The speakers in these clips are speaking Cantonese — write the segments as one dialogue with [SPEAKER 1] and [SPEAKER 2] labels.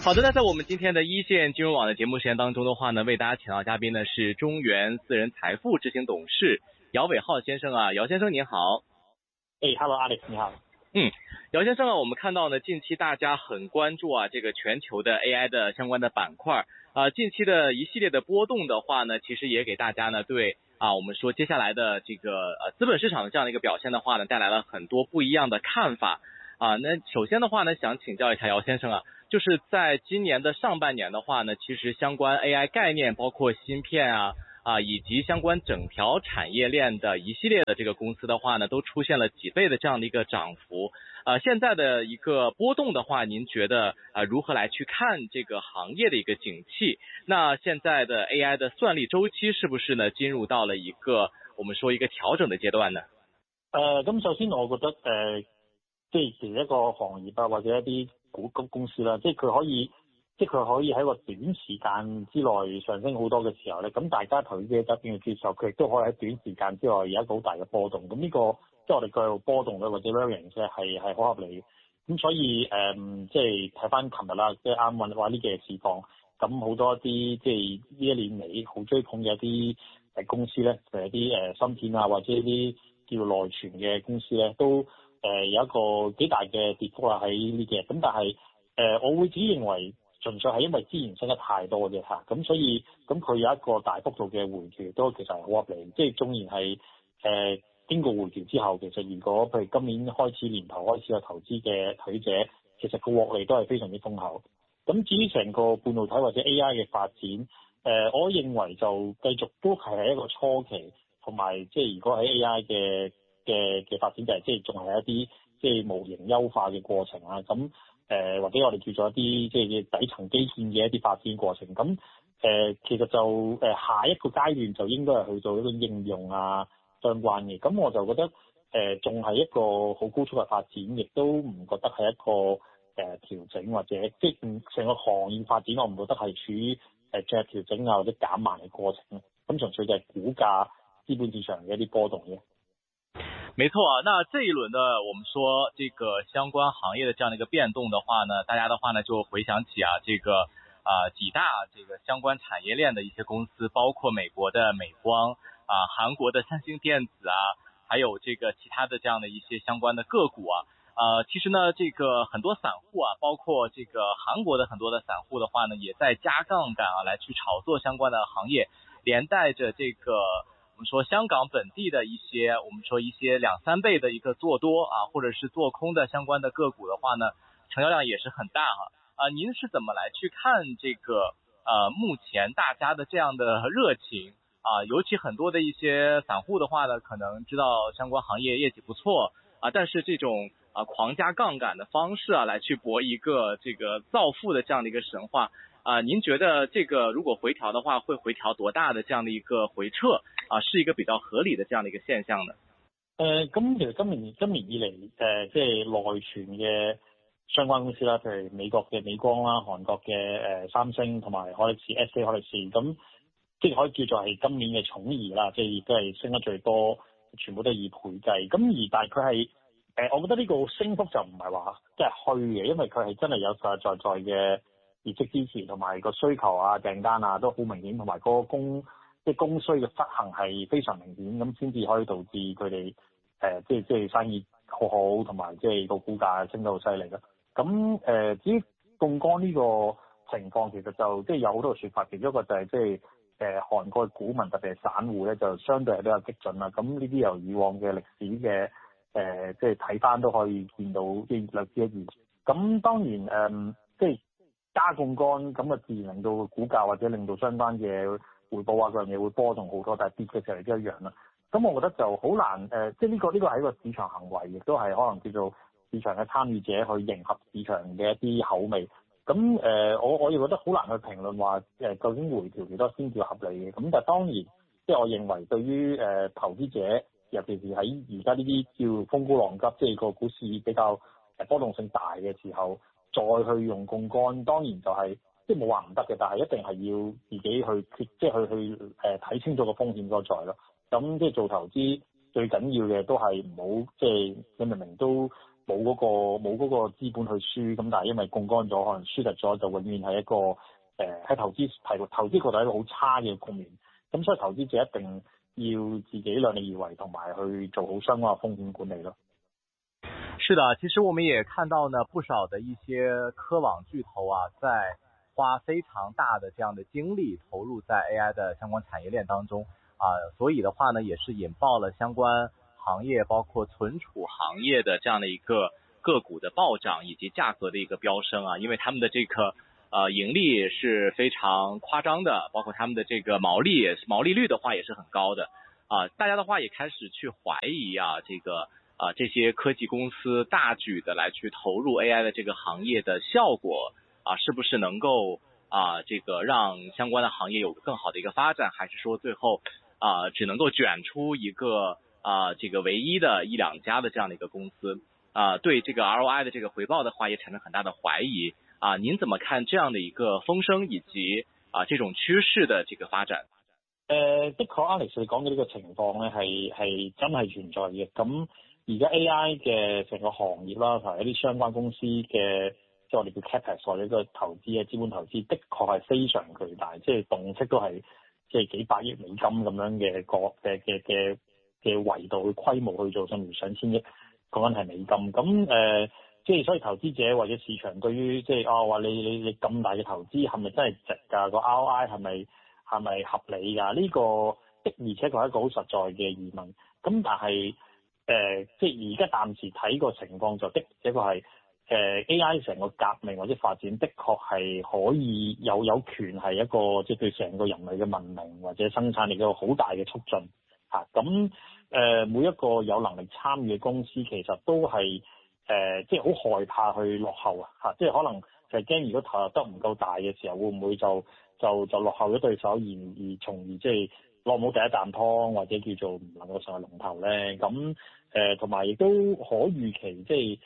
[SPEAKER 1] 好的，那在我们今天的一线金融网的节目时间当中的话呢，为大家请到嘉宾呢是中原私人财富执行董事姚伟浩先生啊，姚先生您好。
[SPEAKER 2] Hello Alex 你好。
[SPEAKER 1] 姚先生啊，我们看到呢，近期大家很关注啊，这个全球的 AI 的相关的板块近期的一系列的波动的话呢，其实也给大家呢对我们说接下来的这个资本市场的这样的一个表现的话呢，带来了很多不一样的看法那首先的话呢，想请教一下姚先生就是在今年的上半年的话呢，其实相关 AI 概念，包括芯片以及相关整条产业链的一系列的这个公司的话呢，都出现了几倍的这样的一个涨幅。现在的一个波动的话，您觉得如何来去看这个行业的一个景气？那现在的 AI 的算力周期是不是呢进入到了一个我們說一個調整嘅階段呢？
[SPEAKER 2] 咁首先我覺得即係其實一個行業或者一啲公司啦，即係佢可以喺個短時間之內上升好多嘅時候咧，咁大家投資者側邊嘅接受，佢亦都可以喺短時間之內有一個好大嘅波動。咁呢個即係我哋叫波動咧，或者 variance 係好合理。咁所以即係睇翻琴日啦，即係啱話呢幾日市況，咁好多啲即係呢一年嚟好追捧嘅一啲公司咧，譬如一啲芯片或者一啲叫內存嘅公司咧，都有一個幾大嘅跌幅喺呢幾日。咁但係我會自己認為純粹係因為資源升得太多嘅咁所以咁佢有一個大幅度嘅回調都其實係好合理。即係縱然係經過回調之後，其實如果譬如今年年頭開始有投資嘅投資者，其實個獲利都係非常之豐厚。咁至於成個半導體或者 AI 嘅發展，我認為就繼續都係一個初期，同埋即係如果喺 AI 嘅發展就係即係仲係一啲即係模型優化嘅過程咁或者我哋叫做一啲即係底層基建嘅一啲發展過程。咁其實就下一個階段就應該係去到一個應用相關嘅。咁我就覺得仲係一個好高速嘅發展，亦都唔覺得係一個調整或者即係成個行業發展，我唔覺得係處於進入調整或者減慢嘅過程。咁純粹就係股價資本市場嘅一啲波動嘅。
[SPEAKER 1] 沒錯那這一輪的我們說這個相關行業的這樣的一個變動的話呢，大家的話呢就回想起這個幾大這個相關產業鏈的一些公司，包括美國的美光韓國的三星電子還有這個其他的這樣的一些相關的個股其實呢這個很多散戶包括這個韓國的很多的散戶的話呢，也在加槓桿來去炒作相關的行業，連帶着這個我們說香港本地的一些我們說一些2-3倍的一個做多或者是做空的相關的個股的話呢，成交量也是很大您是怎麼來去看這個目前大家的這樣的熱情尤其很多的一些散戶的話呢，可能知道相關行業業績不錯但是這種狂加槓桿的方式來去搏一個這個造富的這樣的一個神話您覺得這個如果回調的話，會回調多大的這樣的一個回撤是一個比較合理的這樣的一個現象呢？
[SPEAKER 2] 咁其實今年以嚟即係內存嘅相關公司啦，譬如美國嘅美光啦、韓國嘅三星同埋海力士 SK 海力士，咁即係可以叫做係今年嘅寵兒啦，即係亦都係升得最多，全部都係以倍計。咁但係佢係我覺得呢個升幅就唔係話即係虛嘅，因為佢係真係有實實在在嘅業績支持，同埋個需求訂單都好明顯，同埋個供需嘅失衡係非常明顯，咁先至可以導致佢哋即係生意好好，同埋即係個股價升得好犀利啦。咁至於槓桿呢個情況，其實就即係有好多個說法，其中一個就係即係韓國嘅股民特別係散戶咧，就相對係比較激進啦。咁呢啲由以往嘅歷史嘅即係睇翻都可以見到啲略知一二。咁當然即係加槓桿咁自然令到股價或者令到相關嘅回報嗰樣嘢會波動好多，但係跌嘅時候亦都一樣啦。咁我覺得就好難即係呢個係一個市場行為，亦都係可能叫做市場嘅參與者去迎合市場嘅一啲口味。咁我亦覺得好難去評論話究竟回調幾多先叫合理嘅。咁但係當然，即係我認為對於投資者，尤其是喺而家呢啲叫風高浪急，即係個股市比較波動性大嘅時候，再去用槓桿，當然就係即係冇話唔得嘅，但係一定係要自己去即係去睇清楚個風險所在咯。咁即係做投資最緊要嘅都係唔好即係你明明都冇嗰個資本去輸，咁但係因為槓桿咗，可能輸突咗，就永遠係一個喺投資角度係一個好差嘅局面。咁所以投資者一定要自己量力而為，同埋去做好相關嘅風險管理咯。
[SPEAKER 1] 是的，其實我們也看到呢，不少的一些科網巨頭啊，在花非常大的這樣的精力投入在 AI 的相關產業鏈當中啊，所以的話呢，也是引爆了相關行業，包括存儲行業的這樣的一個個股的暴漲以及價格的一個飆升啊，因為他們的這個盈利是非常誇張的，包括他們的這個毛利率的話也是很高的啊，大家的話也開始去懷疑啊，這些科技公司大舉的來去投入 AI 的這個行業的效果啊，是不是能夠這個讓相關的行業有更好的一個發展，還是說最後只能夠捲出一個這個唯一的一兩家的這樣的一個公司對這個 ROI 的這個回報的話也產生很大的懷疑您怎麼看這樣的一個風聲以及這種趨勢的這個發展？
[SPEAKER 2] 的確 Alex 你講嘅呢個情況咧係真係存在嘅。咁而家 AI 嘅成個行業啦，同埋一啲相關公司嘅，即係我哋叫 capex 或者個投資嘅資本投資，的確係非常巨大，即係動輒都係即係幾百億美金咁樣嘅維度去規模去做，甚至上千億講緊係美金。咁即係所以投資者或者市場對於即係話你咁大嘅投資係咪真係值㗎？個 ROI 係咪合理㗎？呢個的而且確係一個好實在嘅疑問。咁但係即係而家暫時睇個情況就的，一個係AI 成個革命或者發展的確係可以有權係一個即係對成個人類嘅文明或者生產力一個好大嘅促進嚇。咁每一個有能力參與嘅公司其實都係即係好害怕去落後嚇，即係可能就係驚如果投入得唔夠大嘅時候，會唔會就落後咗對手，而從而即係落冇第一啖湯，或者叫做唔能夠成為龍頭咧。咁同埋亦都可預期，即係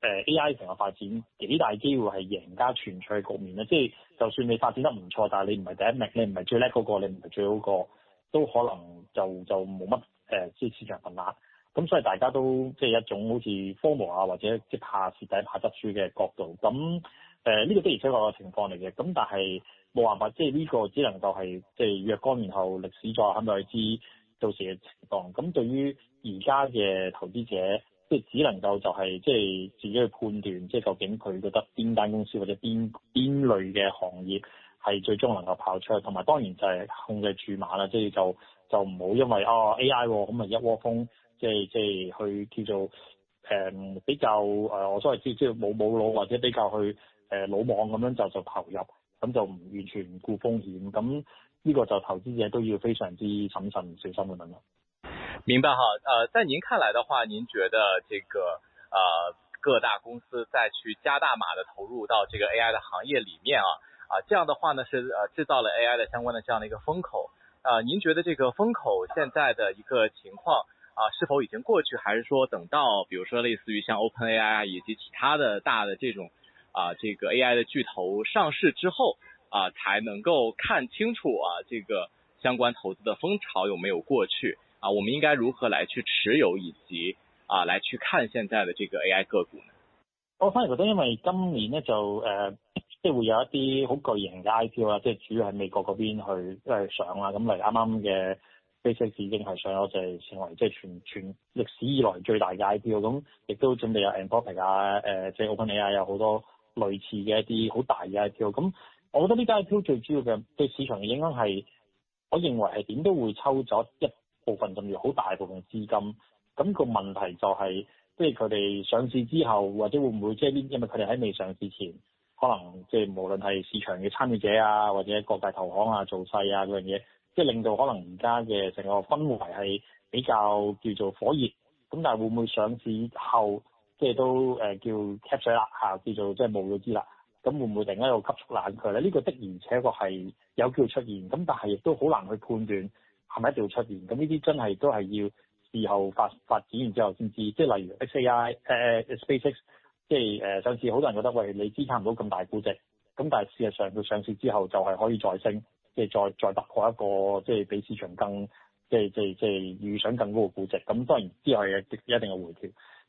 [SPEAKER 2] AI 成個發展幾大機會係贏家全取嘅局面咧。即係就算你發展得唔錯，但係你唔係第一名，你唔係最叻嗰個，你唔係最好個，都可能就冇乜即係市場份額。咁所以大家都即係一種好似 FOMO 啊，或者即係怕蝕底怕執輸嘅角度。咁呢個的而且確嘅情況嚟嘅。咁但係冇辦法，即係呢個只能夠係即係若干年後歷史再肯定去知到時嘅情況。咁對於而家嘅投資者，即係只能夠就係即係自己去判斷，即係究竟佢覺得邊間公司或者邊類嘅行業係最終能夠跑出，同埋當然就係控制住碼啦，即係就唔好因為AI 咁咪一窩蜂。即係去叫做比較我所謂即係冇腦或者比較去魯莽咁樣就投入，咁就唔完全唔顧風險。咁呢個就投資者都要非常之審慎小心咁樣咯。
[SPEAKER 1] 明白哈，在您看來的話，您覺得這個各大公司再去加大碼的投入到這個 AI 的行業裡面這樣的話呢是製造了 AI 的相關的這樣的一個風口您覺得這個風口現在的一個情況是否已經過去，還是說等到比如說類似於像 OpenAI 以及其他的大的這種這個 AI 的巨頭上市之後才能夠看清楚這個相關投資的風潮有沒有過去我們應該如何來去持有以及來去看現在的這個 AI 個股呢？
[SPEAKER 2] 我反而覺得因為今年呢就即係會有一啲好巨型嘅 IPO 啦，即係主要喺美國嗰邊去上啦，咁嚟啱啱嘅。SpaceX 已經係上咗，就係成為即係全歷史以來最大嘅 IPO，咁亦都準備有 Anthropic 即係 OpenAI 有好多類似嘅一啲好大嘅 IPO。咁我覺得呢間 IPO 最主要嘅對市場嘅影響係，我認為係點都會抽走一部分甚至好大部分資金。咁個問題就係，即係佢哋上市之後，或者會唔會即係因為佢哋喺未上市前，可能即係無論係市場嘅參與者或者各大投行做勢嗰樣嘢。即係令到可能而家嘅成個氛圍係比較叫做火熱，咁但係會唔會上市後即係都叫 cap 水啦叫做即係冇咗資啦？咁會唔會突然間有吸縮冷卻咧？呢個的而且確係有機會出現，咁但係亦都好難去判斷係咪一定會出現。咁呢啲真係都係要事後發展完之後先知。即係例如 SpaceX， 即係上市好多人覺得喂，你資產唔到咁大估值，咁但係事實上佢上市之後就係可以再升。即係再突破一個即係比市場更即係預想更高嘅估值，咁當然之後係一定有回調。咁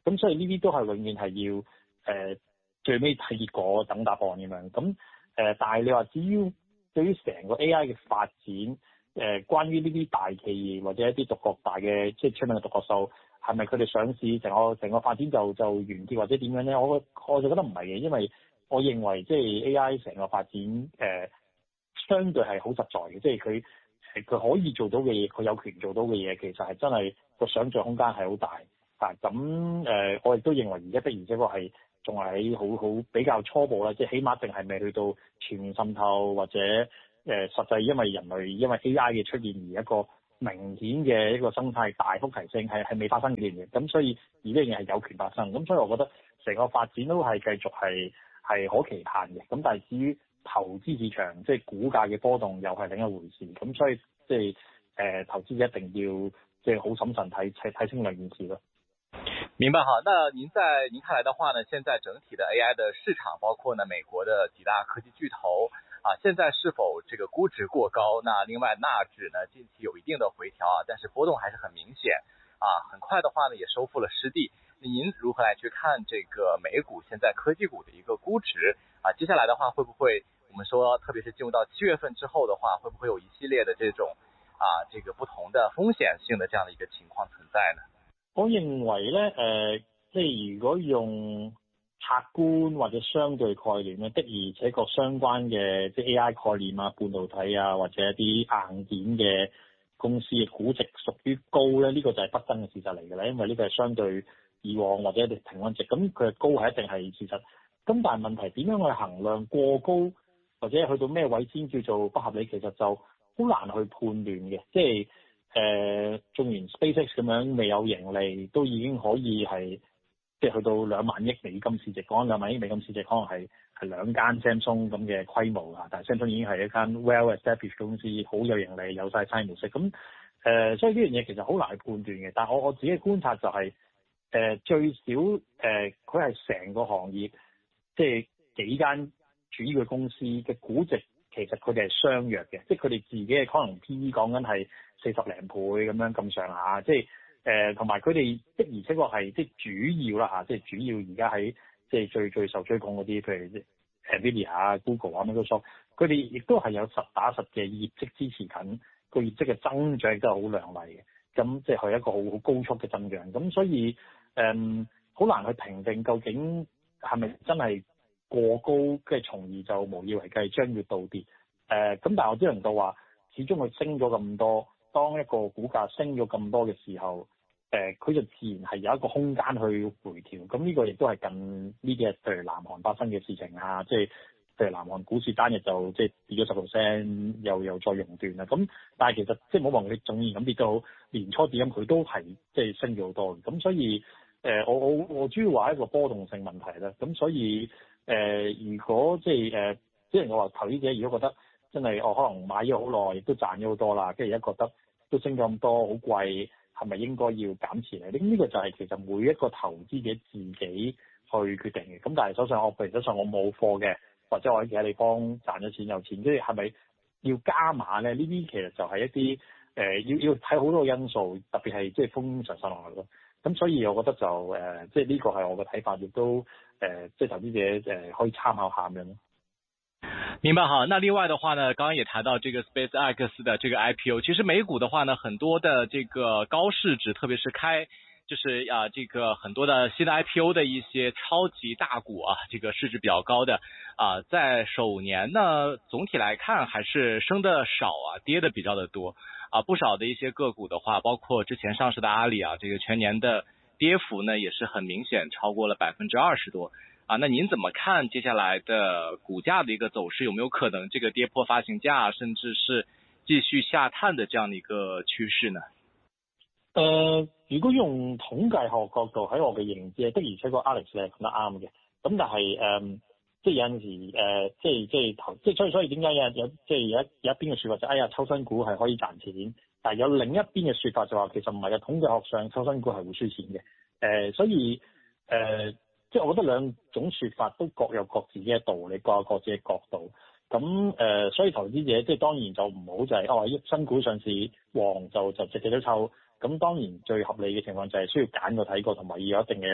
[SPEAKER 2] 咁所以呢啲都係永遠係要最尾睇結果等答案咁樣。咁但係你話至於對於成個 AI 嘅發展，關於呢啲大企業或者一啲獨角大嘅即係出名嘅獨角獸，係咪佢哋上市成個發展就完結或者點樣咧？我就覺得唔係嘅，因為我認為即係 AI 成個發展相對係好實在嘅，即係佢可以做到嘅嘢，佢有權做到嘅嘢，其實係真係個想像空間係好大。咁我亦都認為而家的而且確係仲係好比較初步啦，即係起碼淨係未去到全面滲透或者實際因為人類因為 AI 嘅出現而一個明顯嘅一個生態大幅提升係未發生嘅嘢，咁所以而呢樣嘢係有權發生，咁所以我覺得成個發展都係繼續係可期盼嘅，咁但係至於投資市場即係股價嘅波動又係另一回事，咁所以即係投資者一定要即係好審慎睇清兩件事咯。
[SPEAKER 1] 明白哈，那您看來的話呢，現在整體的 AI 的市場，包括呢美國的幾大科技巨頭啊，現在是否這個估值過高？那另外納指呢近期有一定的回調啊，但是波動還是很明顯啊，很快的話呢也收復了失地。您如何來去看這個美股現在科技股的一個估值啊？接下來的話會不會我們說，特別是進入到7月份之後的話，會不會有一系列的這種這個不同的風險性的這樣的一個情況存在呢？
[SPEAKER 2] 我認為咧，即係如果用客觀或者相對概念咧，的而且確相關嘅即係 AI 概念啊、半導體啊或者一啲硬件嘅公司嘅估值屬於高咧，呢個就係不爭嘅事實嚟嘅啦。因為呢個係相對以往或者一啲平均值，咁佢係高係一定係事實。咁但係問題點樣去衡量過高或者去到咩位先叫做不合理，其實就好難去判斷嘅，即係。縱然 SpaceX 咁樣未有盈利，都已經可以係即係去到2萬億美金市值，講2萬億美金市值可能係兩間 Samsung 咁嘅規模啊，但係 Samsung 已經係一間 well-established 公司，好有盈利，有晒商業模式。咁所以呢樣嘢其實好難去判斷嘅。但係我自己嘅觀察就係最少佢係成個行業即係幾間主要嘅公司嘅估值，其實佢哋係相若嘅，即係佢哋自己嘅可能 PE 講緊係40零倍咁樣咁上下，即係同埋佢哋的而且確係即係主要啦嚇，即係主要而家喺即係最受追捧嗰啲，譬如 Nvidia 啊、Google 啊、Microsoft，佢哋亦都係有實打實嘅業績支持緊，個業績嘅增長亦都係好亮麗嘅，咁即係一個好高速嘅增長，咁所以好難去評定究竟係咪真係過高，跟住從而就無以為繼，將要倒跌。咁但係我只能夠話，始終佢升咗咁多，當一個股價升咗咁多嘅時候，佢就自然係有一個空間去回調。咁呢個亦都係近呢幾日譬如南韓發生嘅事情啊，即係譬如南韓股市單日就即係跌咗10%，又再熔斷啦。咁但係其實即係冇忘記，縱然咁跌都好，年初至今佢都係即係升咗好多嘅。咁所以我主要話一個波動性問題啦。咁所以如果即係即係我話投資者如果覺得真係可能買咗好耐，亦都賺咗好多啦，跟住而家覺得都升咗咁多，好貴，係咪應該要減持嚟？呢個就係其實每一個投資者自己去決定嘅。咁但係手上我冇貨嘅，或者我喺其他地方賺咗錢有錢，即係係咪要加碼咧？呢啲其實就係一啲要睇好多個因素，特別係即係風險上落嚟咯。咁所以我覺得就即係呢個係我嘅睇法，亦都即係投資者可以參考下咁樣咯。
[SPEAKER 1] 明白哈，那另外的話呢，剛剛也談到這個 SpaceX 的這個 IPO，其實美股的話呢，很多的這個高市值，特別是就是這個很多的新的 IPO 的一些超級大股啊，這個市值比較高的在首年呢，總體來看還是升得少啊，跌得比較的多啊，不少的一些個股的話，包括之前上市的阿里啊，這個全年的跌幅呢，也是很明顯超過了20%多。那您怎麼看接下來的股價的一個走勢？有沒有可能這個跌破發行價，甚至是繼續下探的這樣的一個趨勢呢？
[SPEAKER 2] 如果用統計學角度喺我嘅認知，的而且確 Alex 係講得啱嘅。咁但係即係有陣時所以點解有一邊嘅說法就抽新股係可以賺錢，但係有另一邊嘅說法就話其實唔係嘅，統計學上抽新股係會輸錢嘅。所以即係我覺得兩種說法都各有各自己嘅道理，各有各自嘅角度。咁所以投資者即係當然就唔好就係新股上市旺就隻隻都抽。咁當然最合理嘅情況就係需要揀過睇過，同埋要有一定嘅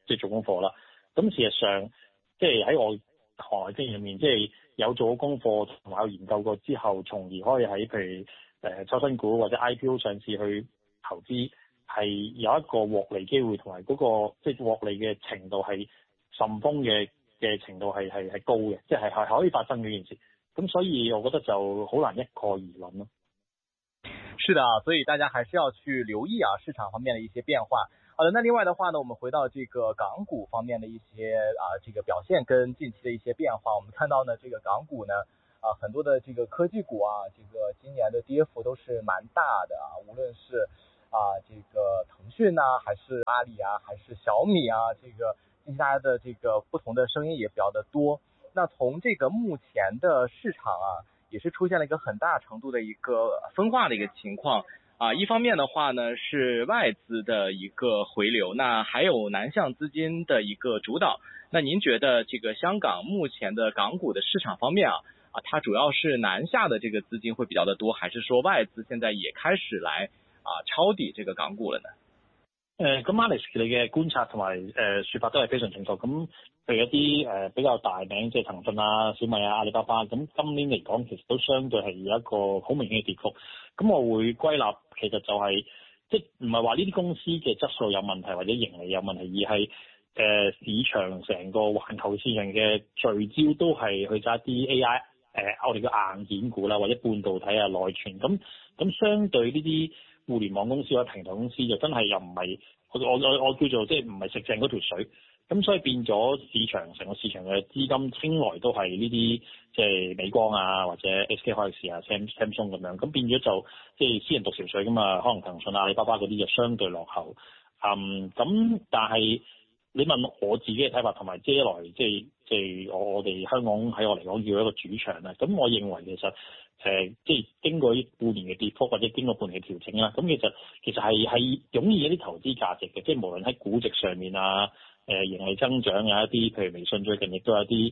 [SPEAKER 2] 即係做功課啦。咁事實上，即係喺我行內經驗入面，即係有做好功課同埋有研究過之後，從而可以喺譬如抽新股或者 IPO 上市去投資，係有一個獲利機會同埋嗰個即係獲利嘅程度係順風嘅程度係高嘅，即係可以發生呢件事。咁所以我覺得就好難一概而論咯。
[SPEAKER 1] 是的，所以大家還是要去留意市場方面的一些變化。好的，那另外的話呢，我們回到這個港股方面的一些這個表現跟近期的一些變化，我們看到呢，這個港股呢很多的這個科技股這個今年的跌幅都是蠻大的無論是這個騰訊還是阿里還是小米這個近期大家的這個不同的聲音也比較的多。那從這個目前的市場也是出現了一個很大程度的一個分化的一個情況一方面的話呢是外資的一個回流，那還有南向資金的一個主導。那您覺得這個香港目前的港股的市場方面它主要是南下的這個資金會比較的多，還是說外資現在也開始來抄底這個港股了呢？
[SPEAKER 2] 咁 Alex 你嘅觀察同埋說法都係非常正確。咁譬如一啲比較大名，即係騰訊小米阿里巴巴，咁今年嚟講其實都相對係有一個好明顯嘅跌幅。咁我會歸納其實就係即係唔係話呢啲公司嘅質素有問題或者盈利有問題，而係市場成個環球市場嘅聚焦都係去揸啲 AI 我哋嘅硬件股啦，或者半導體內存。咁相對呢啲互聯網公司或者平台公司就真係又唔係我叫做即係唔係食正嗰條水，咁所以變咗成個市場嘅資金青來都係呢啲即係美光或者 SK 海力士Samsung 咁樣，咁變咗就即係私人獨潮水咁啊，可能騰訊阿里巴巴嗰啲就相對落後。咁但係你問我自己嘅睇法同埋接來即係我哋香港喺我嚟講叫一個主場啦，咁我認為其實即係經過半年嘅跌幅或者經過半年嘅調整啦，咁其實係湧現一啲投資價值嘅，即係無論喺估值上面盈利增長一啲，譬如微信最近亦都有一啲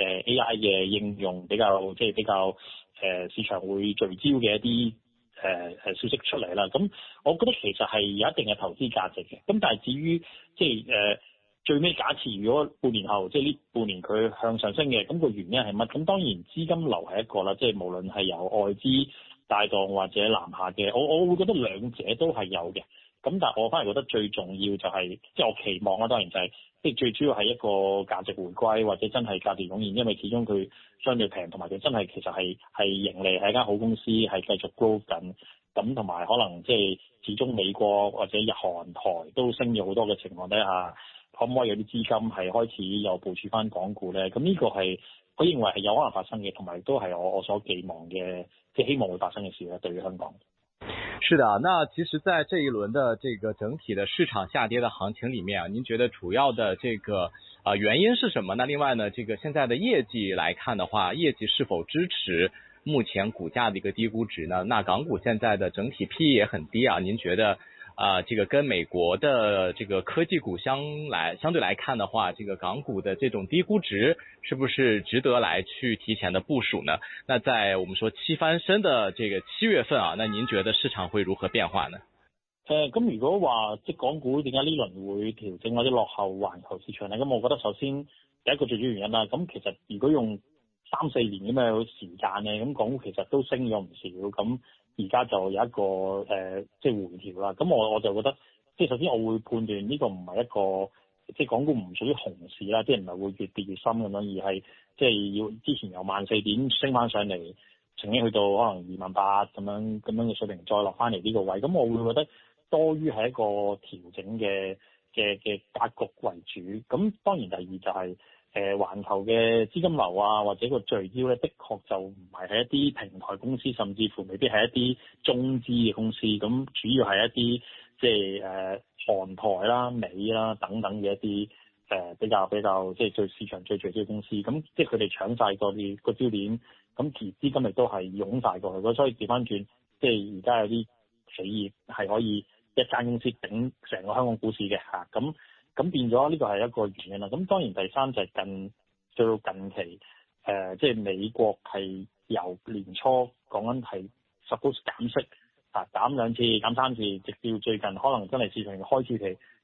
[SPEAKER 2] AI 嘅應用比較市場會聚焦嘅一啲消息出嚟啦。咁我覺得其實係有一定嘅投資價值嘅。咁但係至於即係最尾假設如果半年後即係呢半年佢向上升嘅，咁個原因係乜？咁當然資金流係一個啦，即係無論係由外資帶動或者南下嘅，我會覺得兩者都係有嘅。咁但係我反而覺得最重要就係即係我期望啦，當然就係即係最主要係一個價值回歸或者真係價值湧現，因為始終佢相對平同埋佢真係其實係盈利係一間好公司，係繼續 grow 緊。咁同埋可能即係始終美國或者日韓台都升咗好多嘅情況底下，可唔可以有啲資金係開始又部署翻港股咧？咁呢個係我認為係有可能發生嘅，同埋都係我所寄望嘅，即係希望會發生嘅事咧。對於香港，
[SPEAKER 1] 是的，那其實在這一輪的這個整體的市場下跌的行情裡面您覺得主要的這個原因是什麼呢？另外呢，這個現在的業績來看的話，業績是否支持目前股價的一個低估值呢？那港股現在的整體 PE 也很低您覺得這個跟美國的這個科技股相對來看的話，這個港股的這種低估值是不是值得來去提前的部署呢？那在我們說七翻身的這個7月份那您覺得市場會如何變化呢？
[SPEAKER 2] 咁如果話即係港股點解呢輪會調整或者落後環球市場咧？咁我覺得首先第一個最主要原因啦，咁其實如果用3-4年咁嘅時間咧，咁港股其實都升咗唔少，咁而家就有一個即係回調啦。咁我就覺得，即係首先我會判斷呢個唔係一個即係港股唔屬於熊市啦，即係唔係會越跌越深咁樣，而係即係要之前由14,000點升翻上嚟，曾經去到可能28,000咁樣嘅水平，再落翻嚟呢個位，咁我會覺得多於係一個調整嘅格局為主。咁當然第二就係環球嘅資金流或者個聚焦咧，的確就唔係喺一啲平台公司，甚至乎未必係一啲中資嘅公司，咁主要係一啲即係韓台啦、美啦等等嘅一啲比較即係對市場最聚焦嘅公司，咁即係佢哋搶晒個焦點，咁而資金亦都係湧晒過去，所以調翻轉，即係而家有啲企業係可以一間公司頂成個香港股市嘅咁變咗呢個係一個原因啦。咁當然第三就係到近期即係美國係由年初講緊係 suppose 減息減2次減3次，直到最近可能真係市場嘅開始期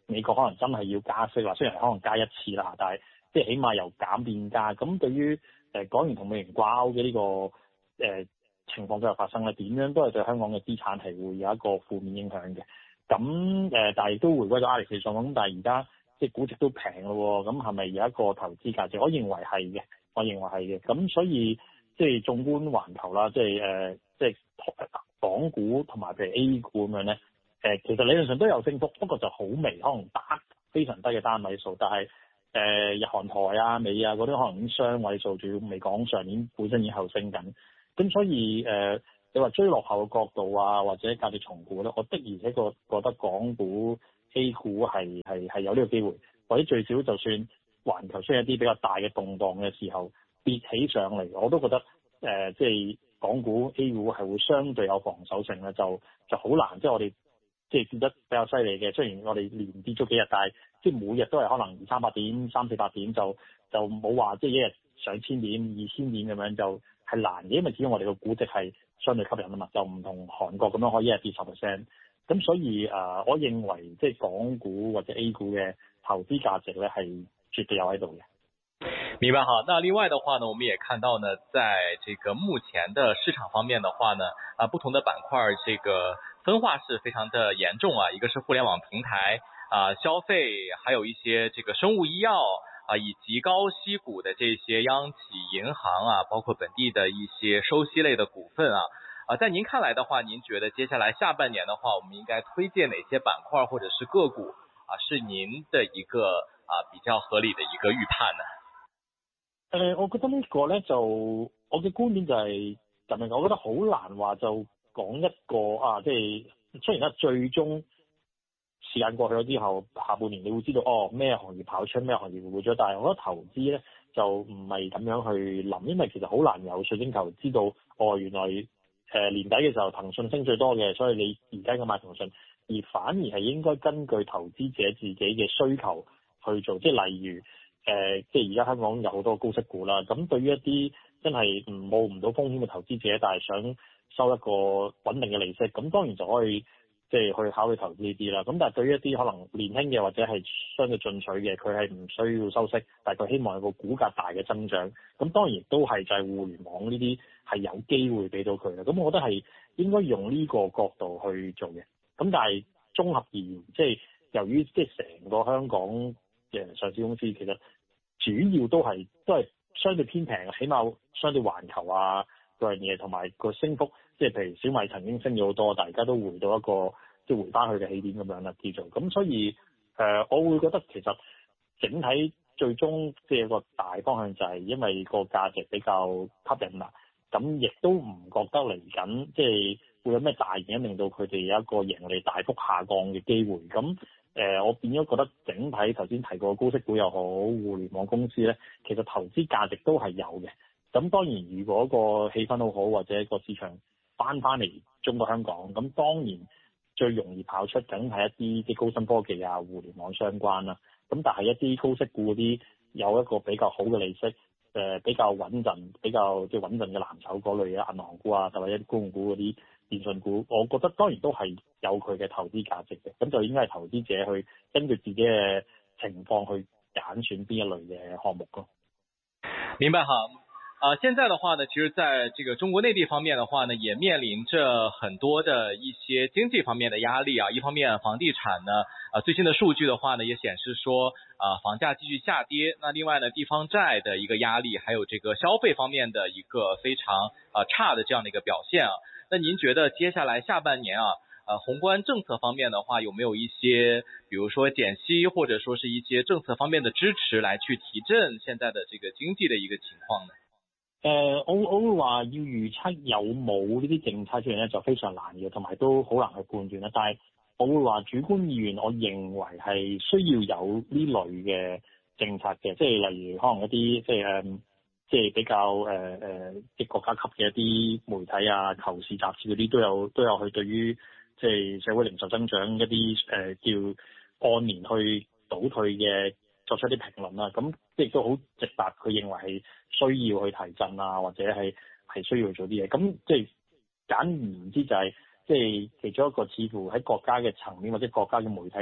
[SPEAKER 2] 美國可能真係要加息啦，雖然可能加一次啦，但係即係起碼由減變加。咁對於港元同美元掛鈎嘅呢個情況繼續發生咧，點樣都係對香港嘅資產係會有一個負面影響嘅。咁但係都回歸咗壓力理想咁，但係而家即係估值都平咯，咁係咪有一個投資價值？我認為係嘅，咁所以即係縱觀環球啦，即係港股同埋譬如 A 股咁樣咧，其實理論上都有升幅，不過就好微，可能打非常低嘅單位數，但係日韓台啊、美啊嗰啲可能已經雙位數，仲要未講上年本身已經後升緊，咁所以你話追落後嘅角度啊，或者價值重估咧，我的而且確覺得港股 A 股係有呢個機會，或者最少就算環球出現一啲比較大嘅動盪嘅時候跌起上嚟，我都覺得即係港股 A 股係會相對有防守性咧，就好難，即係我哋即係跌得比較犀利嘅。雖然我哋連跌咗幾日，但係即係每日都係可能200-300點、300-400點，就冇話即係一日上1000點、2000點咁樣就係難嘅，因為始終我哋個估值係相對吸引啊嘛，就唔同韓國咁樣可以一日跌10%。咁所以我認為即係港股或者 A 股嘅投資價值咧係絕對有喺度嘅。
[SPEAKER 1] 明白哈。那另外的話呢，我們也看到呢，在這個目前的市場方面的話呢，不同的板塊這個分化是非常的嚴重啊。一個是互聯網平台消費，還有一些這個生物醫藥以及高息股的這些央企銀行啊，包括本地的一些收息類的股份在您看來的話，您覺得接下來下半年的話，我們應該推薦哪些板塊或者是個股是您的一個比較合理的一個預判呢？
[SPEAKER 2] 我覺得呢個咧就我嘅觀點就係咁樣，我覺得好難話就講一個即係雖然咧最終時間過去咗之後，下半年你會知道咩行業跑出咩行業會咗，但係我覺得投資咧就唔係咁樣去諗，因為其實好難有水晶球知道原來年底嘅時候騰訊升最多嘅，所以你而家應該買騰訊，而反而係應該根據投資者自己嘅需求去做，即係例如。即係而家香港有好多高息股啦，咁對於一啲真係冒唔到風險嘅投資者，但係想收一個穩定嘅利息，咁當然就可以即係去考慮投資呢啲啦。咁但係對於一啲可能年輕嘅或者係相對進取嘅，佢係唔需要收息，但係佢希望有個股價大嘅增長，咁當然都係就係互聯網呢啲係有機會俾到佢嘅。咁我覺得係應該用呢個角度去做嘅。咁但係綜合而言，即係由於即係成個香港嘅上市公司其實主要都係相對偏平嘅，起碼相對環球嗰樣嘢，同埋個升幅，即係譬如小米曾經升咗好多，大家都回到一個即係回翻去嘅起點咁樣啦，叫做咁。所以我會覺得其實整體最終即係一個大方向就係因為個價值比較吸引啦，咁亦都唔覺得嚟緊即係會有咩大原因令到佢哋有一個盈利大幅下降嘅機會。咁我變咗覺得整體頭先提過高息股又好，互聯網公司咧，其實投資價值都係有嘅。咁當然如果個氣氛好好，或者個市場翻嚟中國香港，咁當然最容易跑出梗係一啲啲高新科技互聯網相關啦。咁但係一啲高息股嗰啲有一個比較好嘅利息，比較穩陣、比較即係穩陣嘅藍籌嗰類嘅銀行股或者一啲公用股嗰啲電信股，我覺得當然都係有佢嘅投資價值嘅。咁就應該係投資者去根據自己嘅情況去揀選邊一類嘅項目咯。
[SPEAKER 1] 明白哈。現在的話呢，其實在這個中國內地方面的話呢，也面臨着很多的一些經濟方面的壓力一方面房地產呢，最新的數據的話呢，也顯示說房價繼續下跌。那另外呢，地方債的一個壓力，還有這個消費方面的一個非常差的這樣的一個表現那您覺得接下來下半年宏觀政策方面的話，有沒有一些比如說減息或者說是一些政策方面的支持來去提振現在的這個經濟的一個情況呢？
[SPEAKER 2] 我會話要預測有冇呢啲政策出現咧，就非常難嘅，同埋都好難去判斷啦。但係我會話主觀意願，我認為係需要有呢類嘅政策嘅，即係例如可能一啲即係比較即係國家級嘅一啲媒體求是雜誌嗰啲都有去對於即係社會零售增長一啲叫按年去倒退嘅作出一啲評論啦。咁即係都好直白，佢認為係需要去提振或者係需要去做啲嘢。咁即係簡而言之就係即係其中一個似乎喺國家嘅層面或者國家嘅媒體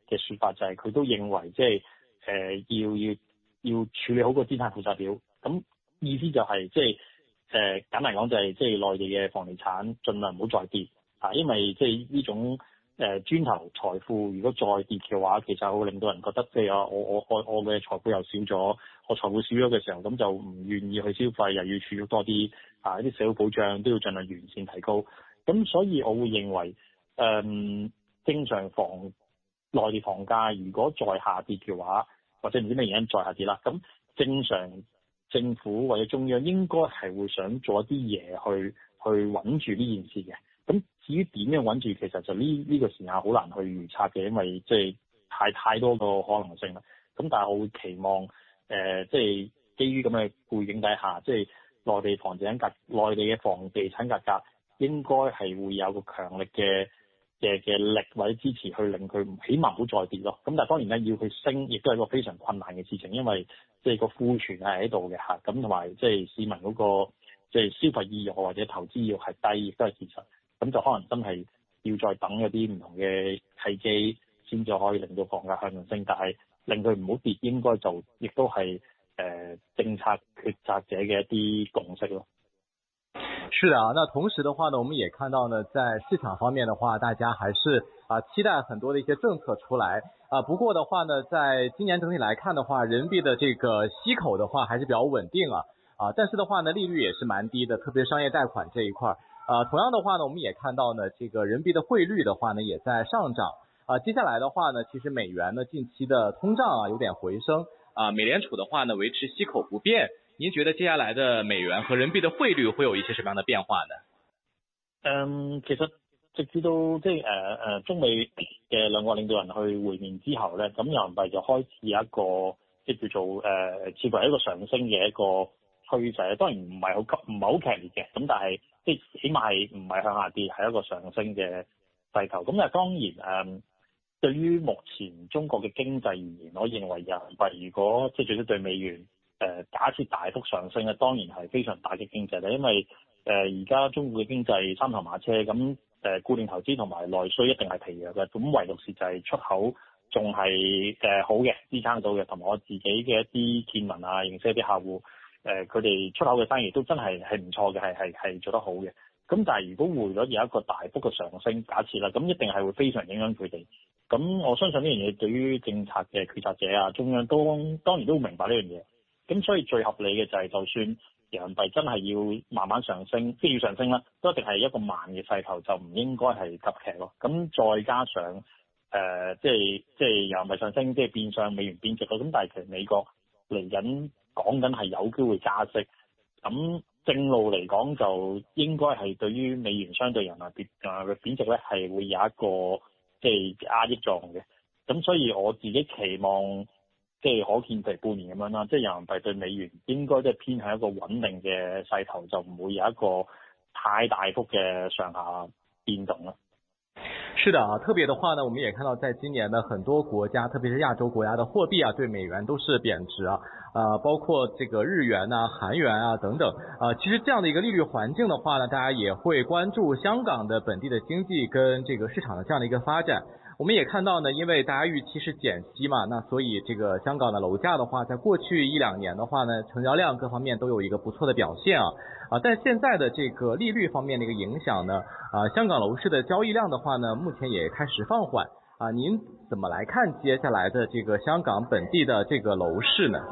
[SPEAKER 2] 嘅說法就係佢都認為即係要處理好個資產負債表，咁意思就係即係簡單講就係即係內地嘅房地產盡量唔好再跌啊，因為即係呢種磚頭財富如果再跌嘅話，其實會令到人覺得即係我嘅財富又少咗，我財富少咗嘅時候，咁就唔願意去消費，又要儲蓄多啲啊，啲社會保障都要盡量完善提高。咁所以我會認為正常內地房價如果再下跌嘅話，或者唔知咩原因再下跌啦，咁正常政府或者中央應該係會想做一啲嘢去穩住呢件事嘅。咁至於點樣穩住，其實就呢個時間好難去預測嘅，因為即係太多個可能性啦。咁但係我會期望即係基於咁嘅背景底下，即係內地嘅房地產價格應該係會有個強力嘅力或者支持去令佢起碼唔好再跌咯。咁但係當然咧，要去升亦都係一個非常困難嘅事情，因為即係個庫存係喺度嘅嚇，咁同埋即係市民嗰個即係消費意欲或者投資意欲係低，亦都係事實。咁就可能真係要再等一啲唔同嘅契機，先至可以令到房價向上升。但係令佢唔好跌，應該就亦都係政策決策者嘅一啲共識咯。
[SPEAKER 1] 是的啊，那同時的話呢，我們也看到呢，在市場方面的話，大家還是期待很多的一些政策出來啊。不過的話呢，在今年整體來看的話，人民幣的這個息口的話還是比較穩定啊。但是的話呢，利率也是蠻低的，特別商業貸款這一塊。同樣的話呢，我們也看到呢，這個人民幣的匯率的話呢，也在上漲。接下來的話呢，其實美元呢近期的通脹有點回升。美聯儲的話呢，維持息口不變。您覺得接下來的美元和人民幣的匯率會有一些什麼樣的變化呢？
[SPEAKER 2] 其實直至到即係中美嘅兩個領導人去會面之後咧，咁人民幣就開始有一個即係叫做似乎係一個上升嘅一個趨勢。當然唔係好劇烈嘅，咁但係即係起碼係唔係向下跌，係一個上升嘅勢頭。咁但係當然對於目前中國嘅經濟而言，我認為人民幣如果即係最少對美元假設大幅上升咧，當然係非常打擊經濟啦。因為而家中國嘅經濟三頭馬車，咁固定投資同埋內需一定係疲弱嘅，咁唯獨是就係出口仲係好嘅，支撐到嘅。同埋我自己嘅一啲見聞啊，認識一啲客戶，佢哋出口嘅生意都真係唔錯嘅，係做得好嘅。咁但係如果匯率有一個大幅嘅上升，假設啦，咁一定係會非常影響佢哋。咁我相信呢樣嘢對於政策嘅決策者啊，中央都當然都會明白呢樣嘢。咁所以最合理嘅就係，就算人民幣真係要慢慢上升，即係要上升啦，都一定係一個慢嘅勢頭，就唔應該係急劇咯。咁再加上即係人民幣上升，即係變相美元貶值咯。咁但係其實美國嚟緊講緊係有機會加息，咁正路嚟講就應該係對於美元相對人民幣嘅貶值咧，係會有一個即係壓抑作用嘅。咁所以我自己期望，即係可見半年咁樣啦，即係人民幣對美元應該都係偏向一個穩定嘅勢頭，就唔會有一個太大幅嘅上下變動啦。
[SPEAKER 1] 是的啊，特別的話呢，我們也看到在今年呢，很多國家，特別是亞洲國家的貨幣啊，對美元都是貶值啊，包括這個日元啊、韓元啊等等。其實這樣的一個利率環境的話呢，大家也會關注香港的本地的經濟跟這個市場的這樣的一個發展。我們也看到呢，因為大家預期是減息嘛，那所以這個香港的樓價的話，在過去一兩年的話呢，成交量各方面都有一個不錯的表現啊。但現在的這個利率方面的一個影響呢，香港樓市的交易量的話呢，目前也開始放緩啊。您怎麼來看接下來的這個香港本地的這個樓市呢？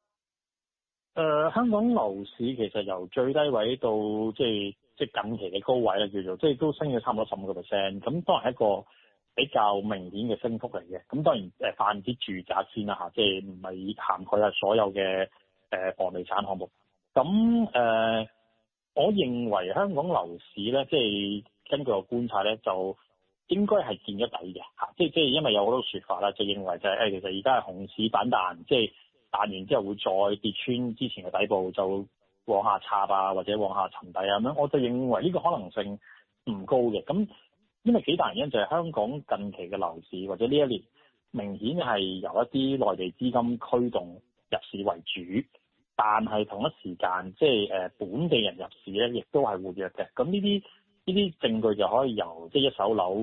[SPEAKER 2] 香港樓市其實由最低位到即係近期嘅高位啦，叫做即係都升咗差唔多15%，咁當然係一個比較明顯嘅升幅嚟嘅。咁當然泛指住宅先啦嚇，即係唔係涵蓋晒所有嘅房地產項目。咁我認為香港樓市咧，即係根據我觀察咧，就應該係見咗底嘅嚇。即係因為有好多説法啦，就認為就係其實而家係熊市反彈，即係彈完之後會再跌穿之前嘅底部，就往下插啊，或者往下沉底啊咁樣。我就認為呢個可能性唔高嘅。咁因為幾大原因就係香港近期嘅樓市或者呢一年明顯係由一啲內地資金驅動入市為主，但係同一時間即係本地人入市咧，亦都係活躍嘅。咁呢啲證據就可以由即係一手樓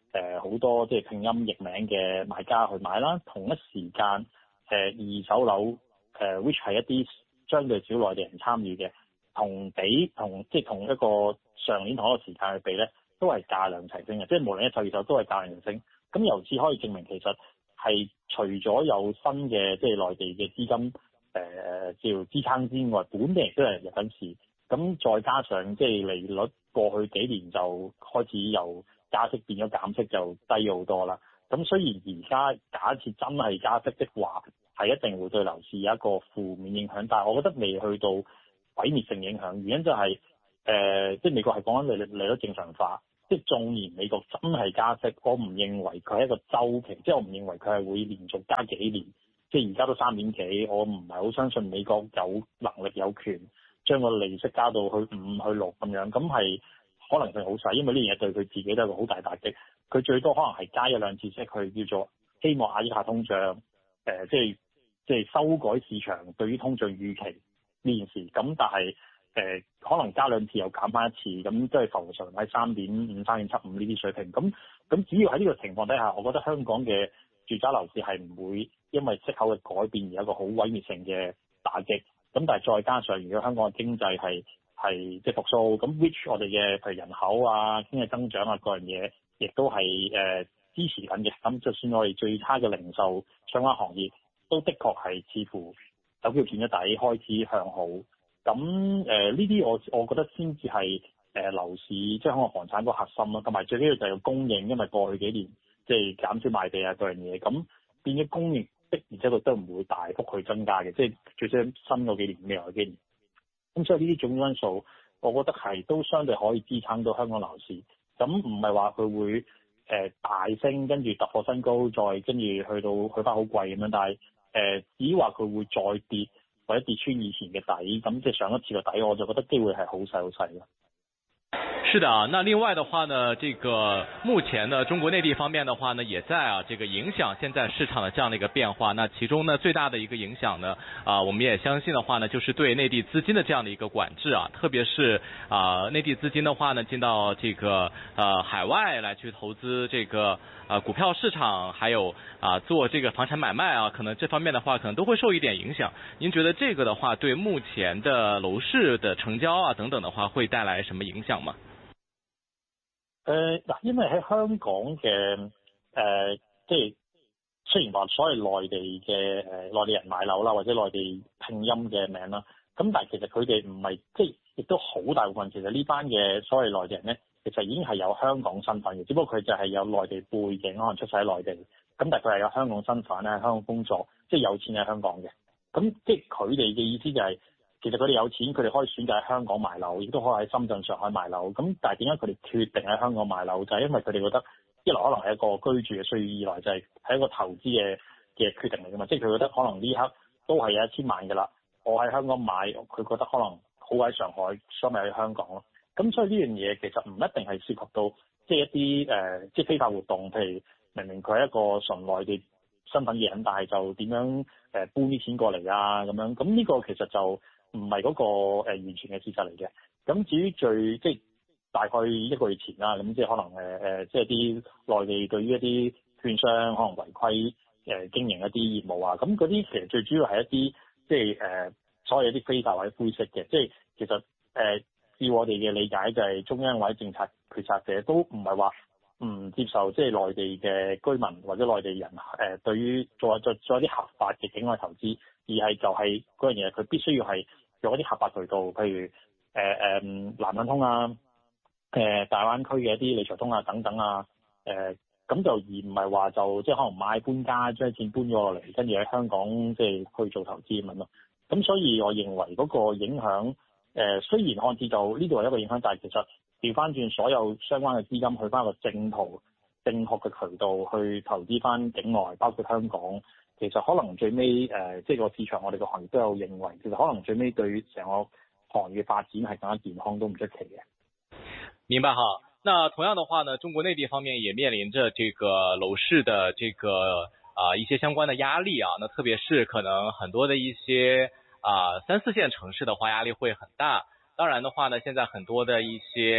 [SPEAKER 2] 好多即係拼音譯名嘅買家去買啦。同一時間二手樓which 係一啲相對少內地人參與嘅，同一個上年同一個時間去比咧，都係價量齊升嘅，即係無論一手二手都係價量齊升。咁由此可以證明其實係除咗有新嘅即係內地嘅資金叫支撐之外，本地亦都係入緊市。咁再加上即係利率過去幾年就開始由加息變咗減息，就低好多啦。咁雖然而家假設真係加息的話，係一定會對樓市有一個負面影響，但係我覺得未去到毀滅性影響。原因就係即係美國係講緊利率正常化，即係縱然美國真係加息，我唔認為佢係一個週期，即係我唔認為佢係會連續加幾年。即係而家都3點幾，我唔係好相信美國有能力有權將個利息加到去5去6咁樣，咁係可能性好細，因為呢樣嘢對佢自己都係個好大打擊。佢最多可能係加一兩次息，佢叫做希望壓抑下通脹，即係修改市場對於通脹預期呢件事。咁但係可能加兩次又減翻一次，咁即係浮上喺3.5、3.75呢啲水平。咁只要喺呢個情況底下，我覺得香港嘅住宅樓市係唔會因為息口嘅改變而有一個好毀滅性嘅打擊。咁但係再加上如果香港嘅經濟係即係復甦，咁 which 我哋嘅譬如人口啊、經濟增長啊各樣嘢，亦都係支持緊嘅。咁就算我哋最差嘅零售相關行業，都的確係似乎有機會見咗底，開始向好。咁呢啲我覺得先至係樓市即係香港房產個核心咯，同埋最緊要就係個供應，因為過去幾年即係減少賣地啊各樣嘢，咁變咗供應的而且確都唔會大幅去增加嘅，即係最少新嗰幾年未來幾年。咁所以呢啲種因素，我覺得係都相對可以支撐到香港樓市。咁唔係話佢會大升，跟住突破新高，再跟住去翻好貴咁樣，但係至於話佢會再跌或者跌穿以前嘅底，咁即係上一次嘅底，我就覺得機會係好細好細咯。
[SPEAKER 1] 是的啊，那另外的話呢，這個目前呢，中國內地方面的話呢，也在這個影響現在市場的這樣的一個變化。那其中呢，最大的一個影響呢，我們也相信的話呢，就是對內地資金的這樣的一個管制啊，特別是內地資金的話呢，進到這個海外來去投資這個股票市場，還有做這個房產買賣啊，可能這方面的話可能都會受一點影響。您覺得這個的話對目前的樓市的成交啊等等的話，會帶來什麼影響嗎？
[SPEAKER 2] 因為喺香港嘅即係雖然話所謂內地嘅內地人買樓啦，或者內地拼音嘅名啦，咁但係其實佢哋唔係即係亦都好大部分，其實呢班嘅所謂內地人咧，其實已經係有香港身份嘅，只不過佢就係有內地背景，可能出世喺內地，咁但係佢係有香港身份咧，喺香港工作，即係有錢喺香港嘅。咁即係佢哋嘅意思就係，其實佢哋有錢，佢哋可以選擇喺香港買樓，亦都可以喺深圳、上海買樓。咁但係點解佢哋決定喺香港買樓？就係因為佢哋覺得一來可能係一個居住嘅需要，二來就係一個投資嘅決定嚟㗎嘛。即係佢覺得可能呢刻都係有1000萬㗎啦，我喺香港買，佢覺得可能好喺上海，所以咪去香港咯。咁所以呢樣嘢其實唔一定係涉及到即係一啲即係非法活動，譬如明明佢係一個純內地身份嘅人，但係就點樣搬啲錢過嚟啊咁樣。咁呢個其實就唔係嗰個完全嘅事實嚟嘅。咁至於即係大概1個月前啦，咁即係可能即係啲內地對於一啲券商可能違規經營一啲業務啊，咁嗰啲其實最主要係一啲即係所謂一啲非法或者灰色嘅，即係其實以我哋嘅理解就係中央或者政策決策者都唔係話唔接受即係內地嘅居民或者內地人對於做一啲合法嘅境外投資，而係就係嗰樣嘢佢必須要係用一啲合法渠道，譬如南向通啊、大灣區嘅一啲理財通啊等等啊，咁就而唔係話就即係可能買搬家將錢搬咗落嚟，跟住喺香港即係去做投資咁樣咯。咁所以我認為嗰個影響雖然看似就呢度係一個影響，但係其實調翻轉所有相關嘅資金去翻個正確嘅渠道去投資翻境外，包括香港，其實可能最尾即係個市場，我哋個行業都有認為，其實可能最尾對成個行業發展係更加健康都唔出奇嘅。
[SPEAKER 1] 明白哈。那同樣的話呢，中國內地方面也面臨着這個樓市的這個一些相關的壓力啊。那特別是可能很多的一些3、4線城市的話壓力會很大。當然的話呢，現在很多的一些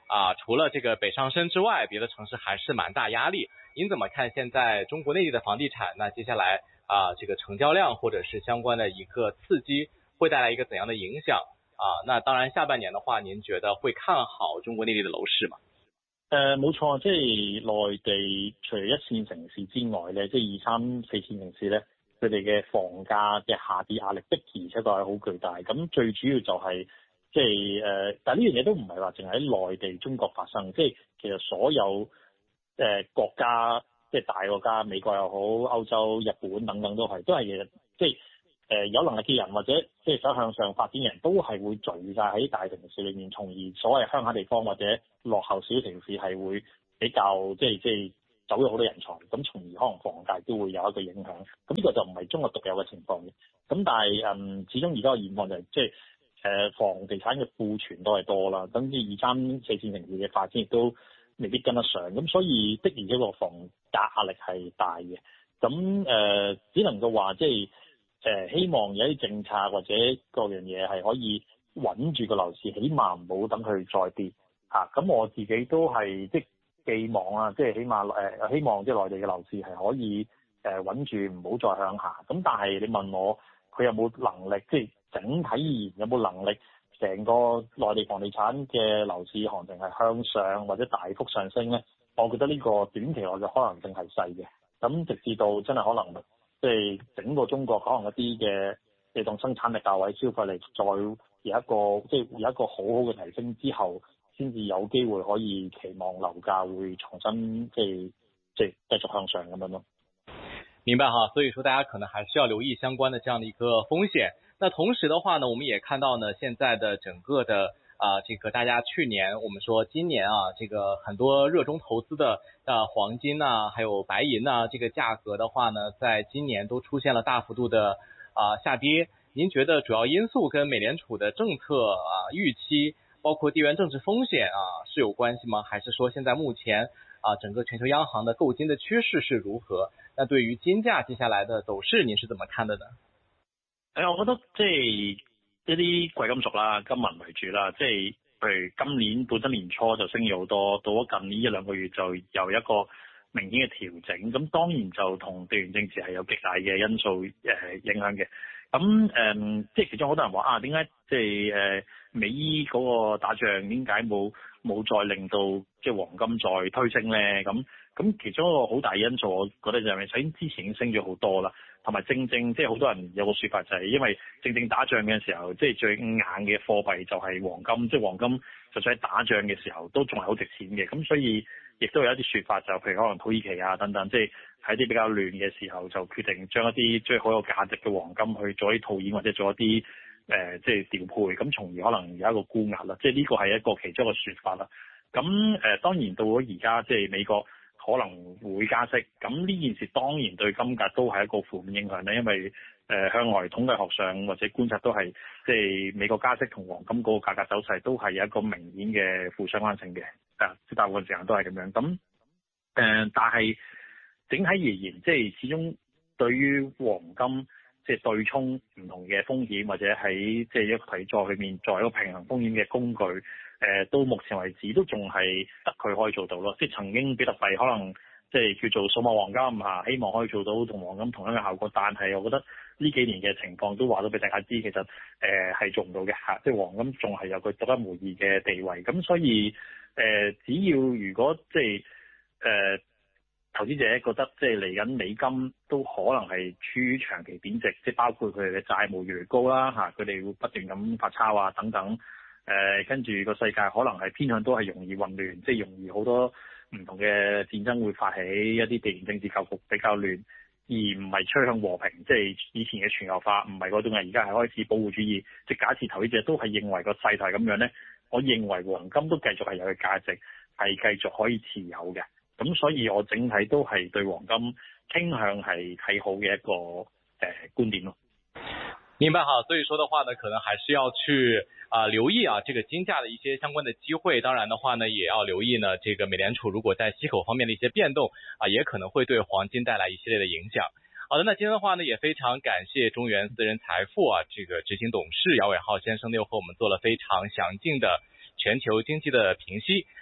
[SPEAKER 1] 除了这个北上深之外，别的城市还是蛮大压力。您怎么看现在中国内地的房地产？那接下来这个成交量或者是相关的一个刺激会带来一个怎样的影响？那當然下半年的話，您覺得會看好中國內地的樓市嗎？
[SPEAKER 2] 冇錯，即係內地除咗一線城市之外咧，即係2、3、4線城市咧，佢哋嘅房價嘅下跌壓力的而且確係好巨大。咁最主要就係即係但係呢樣嘢都唔係話淨係喺內地中國發生，即係其實所有國家，即係大國家，美國又好、歐洲、日本等等都係其實即係有能力嘅人或者即係想向上發展嘅人都係會聚晒喺大城市裏面，從而所謂鄉下地方或者落後小城市係會比較即係走咗好多人才，咁從而可能房價都會有一個影響。咁呢個就唔係中國獨有嘅情況嘅。咁但係始終而家嘅現況就係即係房地產嘅庫存都係多啦，咁啲2、3、4線城市嘅發展亦都未必跟得上，咁所以的而且確房價壓力係大嘅。咁只能夠話即係希望有啲政策或者各樣嘢係可以穩住個樓市，起碼唔好等佢再跌嚇。咁我自己都係即係寄望啊，即係起碼希望即係內地嘅樓市係可以穩住，唔好再向下。咁但係你問我佢有冇能力，即係整體而言有冇能力成個內地房地產嘅樓市行情係向上或者大幅上升咧？我覺得呢個短期內嘅可能性係細嘅。咁直至到真係可能即係整個中國可能一啲嘅你當生產力價位消費力再有一個即係有一個好好嘅提升之後，先至有機會可以期望樓價會重新即係繼續向上咁樣咯。
[SPEAKER 1] 明白哈，所以說大家可能還是要留意相關的這樣的一個風險。那同時的話呢，我們也看到呢，現在的整個的這個大家去年我們說今年這個很多熱衷投資的黃金還有白銀這個價格的話呢，在今年都出現了大幅度的下跌。您覺得主要因素跟美聯儲的政策預期，包括地緣政治風險是有關係嗎？還是說現在目前整個全球央行的購金的趨勢是如何？那對於金價接下來的走勢，您是怎麼看的呢？
[SPEAKER 2] 我覺得即係一啲貴金屬啦、金銀為主啦，即係譬如今年本身年初就升咗好多，到咗近呢1、2個月就有一個明顯嘅調整。咁當然就同地緣政治係有極大嘅因素影響嘅。咁即係其中好多人話點解即係美伊嗰個打仗點解冇再令到即係黃金再推升咧？咁其中一個好大因素，我覺得就係首先之前已經升咗好多啦，同埋正即係好多人有個說法就係因為正打仗嘅時候，即係最硬嘅貨幣就係黃金，即係黃金就算喺打仗嘅時候都仲係好值錢嘅。咁所以亦都有一啲說法，就譬如可能土耳其等等，即係喺啲比較亂嘅時候就決定將一啲即係好有價值嘅黃金去做啲套現或者做一啲即係調配，咁從而可能有一個沽壓啦。即係呢個係一個其中一個說法啦。咁當然到咗而家即係美國可能會加息，咁呢件事當然對金價都係一個負面影響咧，因為向來統計學上或者觀察都係即係美國加息同黃金嗰個價格走勢都係有一個明顯嘅負相關性嘅，即大部分時間都係咁樣。咁但係整體而言，即係始終對於黃金即係對沖唔同嘅風險，或者喺即係一個題材裏面作為一個平衡風險嘅工具。到目前為止都仲係得佢可以做到咯，即係曾經比特幣可能即係叫做數碼黃金希望可以做到同黃金同樣嘅效果，但係我覺得呢幾年嘅情況都話到俾大家知，其實係做唔到嘅即係黃金仲係有佢獨一無二嘅地位。咁所以只要如果即係投資者覺得即係嚟緊美金都可能係處於長期貶值，即係包括佢哋嘅債務越嚟越高啦佢哋會不斷咁發鈔等等。跟住個世界可能係偏向都係容易混亂，即係容易好多唔同嘅戰爭會發起，一啲地緣政治格局比較亂，而唔係趨向和平，即係以前嘅全球化，唔係嗰種而家係開始保護主義。即係假設投資者都係認為個勢頭係咁樣呢，我認為黃金都繼續係有佢價值，係繼續可以持有嘅。咁所以我整體都係對黃金傾向係睇好嘅一個觀點咯。
[SPEAKER 1] 明白哈，所以說的話呢，可能還是要去留意這個金價的一些相關的機會。當然的話呢，也要留意呢，這個美聯儲如果在息口方面的一些變動也可能會對黃金帶來一系列的影響。好的，那今天的話呢，也非常感謝中原私人財富這個執行董事姚偉浩先生又和我們做了非常詳盡的全球經濟的評析。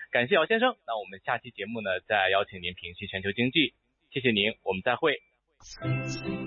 [SPEAKER 1] 感謝姚先生，那我們下期節目呢再邀請您評析全球經濟，謝謝您，我們再會。